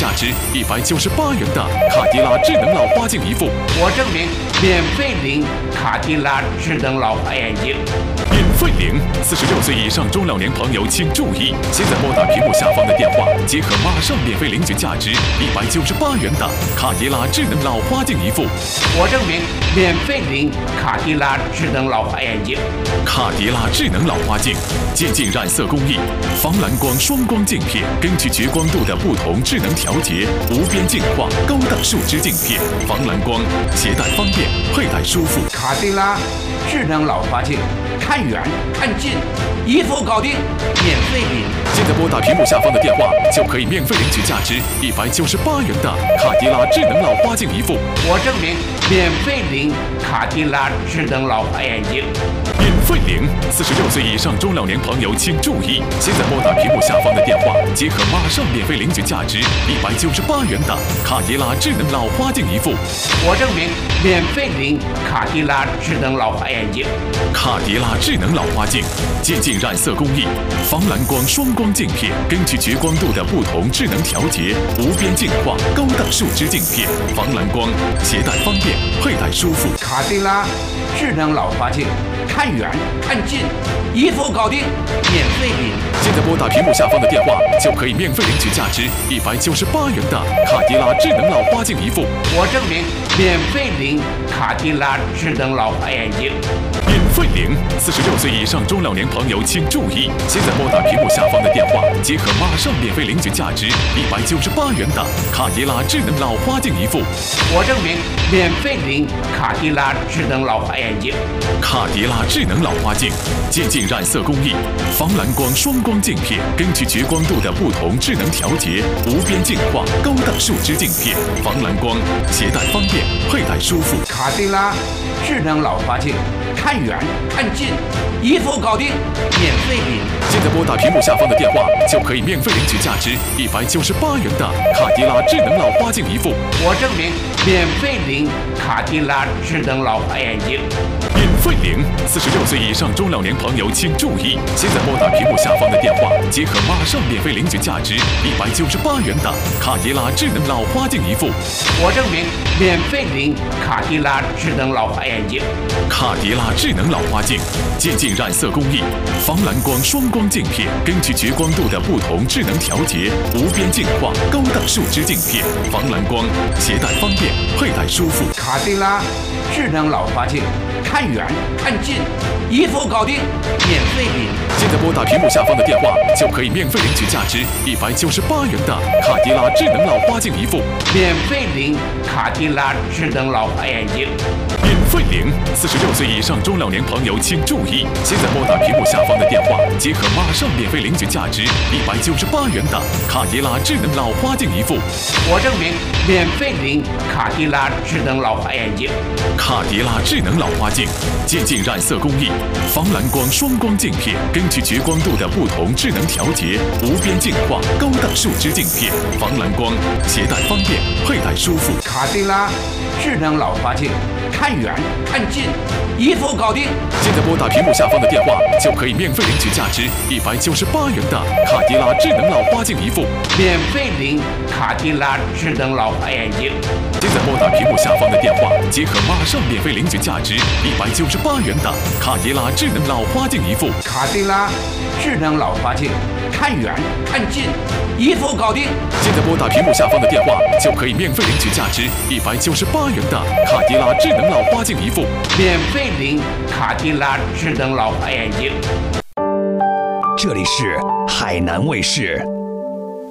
价值198元的卡迪拉智能老花镜一副。 我证明免费领卡迪拉智能老花眼镜。 免费领，46岁以上中老年朋友请注意，现在拨打屏幕下方的电话，即可马上免费领取价值198元的卡迪拉智能老花镜一副。 我证明免费领卡迪拉智能老花眼镜。 卡迪拉智能老花镜，渐进染色工艺，防蓝光双光镜片，根据绝光度的不同智能调节，无边镜框高档树脂镜片，防蓝光，携带方便，佩戴舒服。 卡迪拉智能老花镜，看远看近，一副搞定，免费领。 现在拨打屏幕下方的电话，就可以免费领取价值198元的卡迪拉智能老花镜一副。 我证明免费领卡迪拉智能老花眼镜。 免费领，46岁以上中老年朋友请注意，现在拨打屏幕下方的电话，即可马上免费领取价值198元的卡迪拉智能老花镜一副。 我证明免费领卡迪拉智能老花眼镜。 卡迪拉智能老花镜，渐进染色工艺，防蓝光双光镜片，根据绝光度的不同智能调节，无边镜框高档树脂镜片，防蓝光，携带方便，佩戴舒服。 卡迪拉智能老花镜，看远看近，一副搞定，免费领。 现在拨打屏幕下方的电话，就可以免费领取价值198元的卡迪拉智能老花镜一副。 我证明免费领卡迪拉智能老花眼镜。 免费领，46岁以上中老年朋友请注意，现在拨打屏幕下方的电话，即可马上免费领取价值198元的卡迪拉智能老花镜一副。 我证明免费领卡迪拉智能老花眼镜。 卡迪拉智能老花镜，渐进染色工艺，防蓝光双光镜片，根据绝光度的不同智能调节，无边镜框高档树脂镜片，防蓝光，携带方便，佩戴舒服。 卡迪拉智能老花镜，看远看近，一副搞定，免费领。 现在拨打屏幕下方的电话，就可以免费领取价值198元的卡迪拉智能老花镜一副。 我证明免费领卡迪拉智能老花眼镜。 免费领，46岁以上中老年朋友请注意，现在拨打屏幕下方的电话，即可马上免费领取价值198元的卡迪拉智能老花镜一副。 我证明免费领卡迪拉智能老花眼镜。 卡迪拉智能老花镜，渐进染色工艺，防蓝光双光镜片，根据绝光度的不同智能调节，无边镜框高档树脂镜片，防蓝光，携带方便，佩戴舒服。 卡迪拉智能老花镜，看远看近，一副搞定，免费领。 现在拨打屏幕下方的电话，就可以免费领取价值198元的卡迪拉智能老花镜一副。 免费领卡迪拉智能老花眼镜。 免费领，46岁以上中老年朋友请注意，现在拨打屏幕下方的电话，即可马上免费领取价值198元的卡迪拉智能老花镜一副。 我证明免费领卡迪拉智能老花眼镜。 卡迪拉智能老花镜，渐进染色工艺，防蓝光双光镜片，根据绝光度的不同智能调节，无边镜框高档树脂镜片，防蓝光，携带方便，佩戴舒服。 卡迪拉智能老花镜，看远看近，一副搞定。 现在拨打屏幕下方的电话，就可以免费领取价值198元的卡迪拉智能老花镜一副。 免费领卡迪拉智能老花眼镜。 现在拨打屏幕下方的电话，即可马上免费领取价值198元的卡迪拉智能老花镜一副。 卡迪拉智能老花镜，看远看近，一副搞定。 现在拨打屏幕下方的电话，就可以免费领取价值198元的卡迪拉智能老花镜一副。 免费领卡迪拉智能老花眼镜。 这里是海南卫视。